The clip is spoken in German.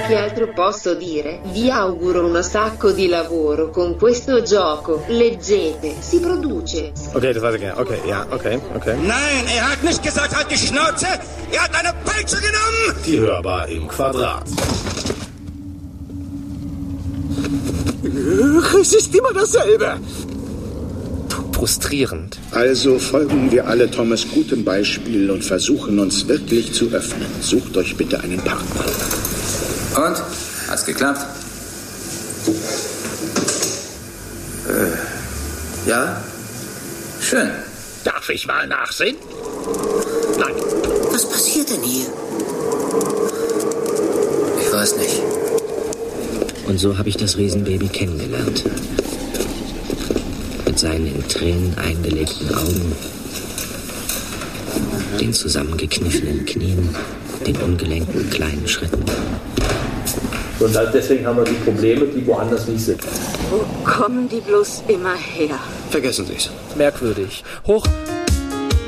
Che altro posso dire? Vi auguro un sacco di lavoro con questo gioco. Leggete, si produce. Okay, das weiß ich gerne. Okay, ja, okay. Nein, hat nicht gesagt, halt die Schnauze. Hat eine Peitsche genommen. Die Hörbar im Quadrat. Es ist immer dasselbe. Frustrierend. Also folgen wir alle Thomas' gutem Beispiel und versuchen uns wirklich zu öffnen. Sucht euch bitte einen Partner. Und? Hat's geklappt? Ja? Schön. Darf ich mal nachsehen? Nein. Was passiert denn hier? Ich weiß nicht. Und so habe ich das Riesenbaby kennengelernt. Mit seinen in Tränen eingelegten Augen, den zusammengekniffenen Knien, den ungelenken kleinen Schritten. Und deswegen haben wir die Probleme, die woanders nicht sind. Wo kommen die bloß immer her? Vergessen Sie es. Merkwürdig. Hoch